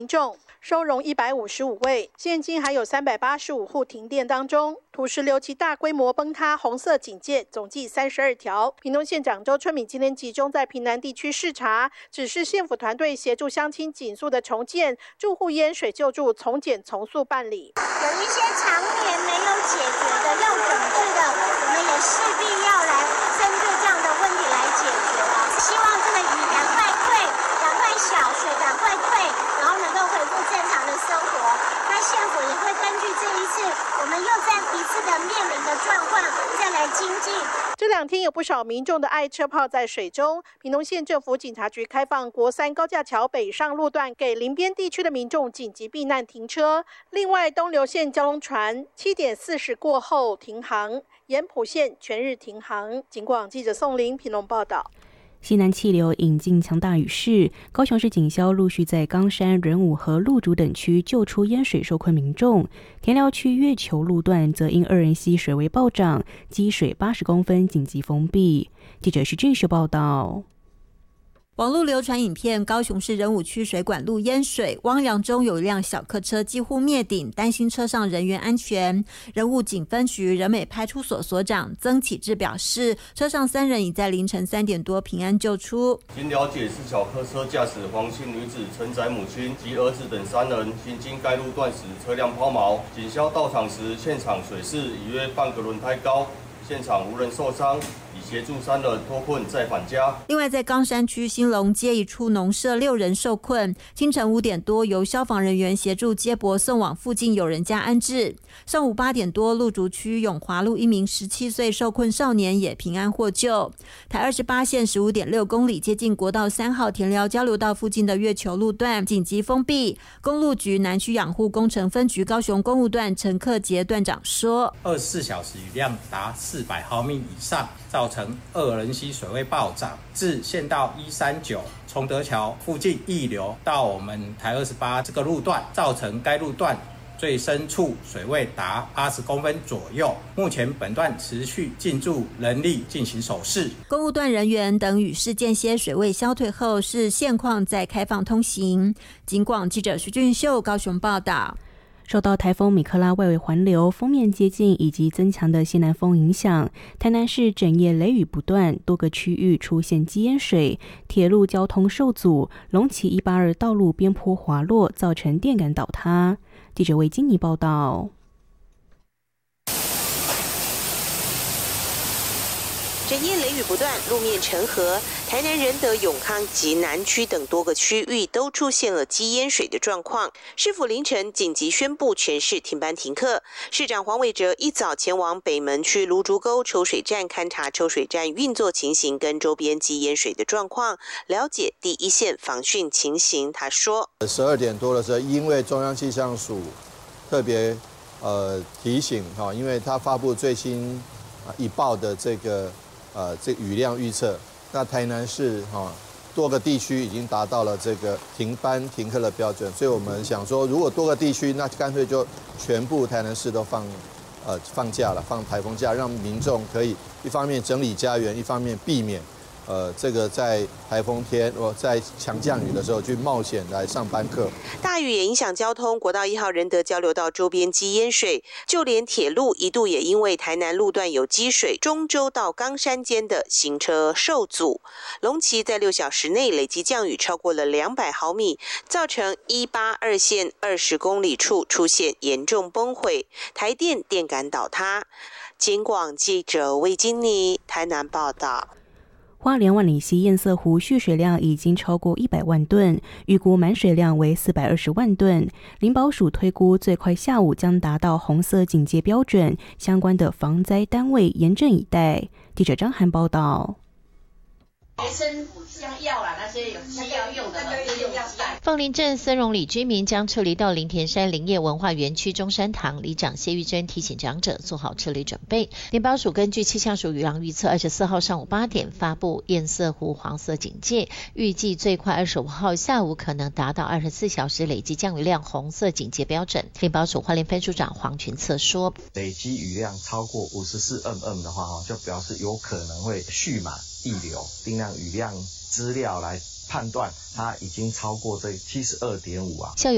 民众，收容155位，现今还有385户停电当中。土石流其大规模崩塌，红色警戒总计32条。屏东县长周春敏今天集中在屏南地区视察，指示县府团队协助乡亲紧速的重建，住户淹水救助从简从速办理。 有一些常年没有解决的要整治的，我们也势必要来针对这样的问题来解决了。希望这个雨赶快退，赶快小，水赶快退，然后能够恢复正常的生活。那县府也会根据这一次我们又在一次的面临的状况再来精进。 这2天有不少民众的爱车泡在水中。屏东县政府警察局开放国三高架桥北上路段给邻边地区的民众紧急避难停车。另外，东流线交通船7点40过后停航，盐埔线全日停航。警广记者宋玲屏东报道。 西南气流引进强大雨势，高雄市警消陆续在冈山、仁武和鹿竹等区救出淹水受困民众。田寮区月球路段则因2人溪水位暴涨，积水80公分，紧急封闭。记者徐俊秀报道。 网络流传影片，高雄市仁武区水管路淹水，汪洋中有一辆小客车几乎灭顶，担心车上人员安全。仁武警分局仁美派出所所长曾启志表示，车上3人已在凌晨3点多平安救出。 经了解，是小客车驾驶黄姓女子承载母亲及儿子等3人行经该路段时，车辆抛锚。警消到场时，现场水势已约半个轮胎高，现场无人受伤。协助3人脱困再返家。 另外，在冈山区兴隆街一处农舍6人受困，清晨5点多由消防人员协助接驳送往附近友人家安置。上午8点多，鹿竹区永华路1名17岁受困少年也平安获救。台28线15.6公里接近国道3号田寮交流道附近的月球路段紧急封闭。公路局南区养护工程分局高雄公路段陈克杰段长说 ，24小时雨量达400毫米以上，造成2人溪水位暴涨，自县道139崇德桥附近溢流到我们台28这个路段，造成该路段最深处水位达80公分左右。目前本段持续进驻人力进行守视。 公路段人员等雨势间歇，水位消退后视现况再开放通行。警广记者徐俊秀高雄报道。 受到台风米克拉外围环流、锋面接近以及增强的西南风影响，台南市整夜雷雨不断，多个区域出现积淹水，铁路交通受阻，龙崎182道路边坡滑落，造成电杆倒塌。记者魏金妮报道。 整夜雷雨不断，路面成河，台南仁德、永康及南区等多个区域都出现了积淹水的状况。市府凌晨紧急宣布全市停班停课。市长黄伟哲一早前往北门区芦竹沟抽水站勘察抽水站运作情形跟周边积淹水的状况，了解第一线防汛情形。他说 ，12点多的时候，因为中央气象署特别提醒因为他发布最新一报的这雨量预测，那台南市多个地区已经达到了这个停班停课的标准，所以我们想说，如果多个地区，那干脆就全部台南市都放假了，放台风假，让民众可以一方面整理家园，一方面避免这个在台风天或在强降雨的时候去冒险来上班课。 大雨也影响交通，国道1号仁德交流道周边积淹水，就连铁路一度也因为台南路段有积水，中州到冈山间的行车受阻。龙崎在6小时内累积降雨超过了200毫米，造成182线20公里处出现严重崩毁，台电电杆倒塌。警广记者魏金妮台南报道。 花莲万里溪堰塞湖蓄水量已经超过100万吨，预估满水量为420万吨。林保署推估最快下午将达到红色警戒标准，相关的防灾单位严阵以待。记者张涵报道。 学生像药啦，那些有需要用的凤林镇森荣里居民将撤离到林田山林业文化园区中山堂，里长谢玉珍提醒长者做好撤离准备。林保署根据气象署雨量预测，24号上午8点发布堰塞湖黄色警戒，预计最快25号下午可能达到24小时累积降雨量红色警戒标准。林保署花莲分署长黄群策说， 累积雨量超过54mm的话，就表示有可能会蓄满溢流，定量雨量资料来判断它已经超过这72.5啊。 校友